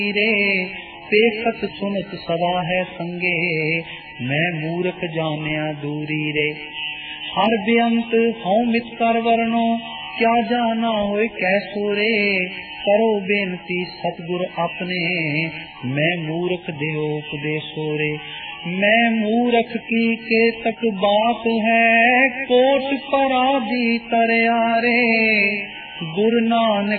रे पेखत सुनत सदा है संगे, मैं मूर्ख जानिया दूरी रे। हर बेअंत हूँ मित कर वर्णो, क्या जाना होए कैसो रे। करो बेनती सतगुर अपने, मैं मूर्ख देओ उपदेशो रे। मैं मूर्ख की केतक बात है, कोट पराधी तरियारे। गुरु नानक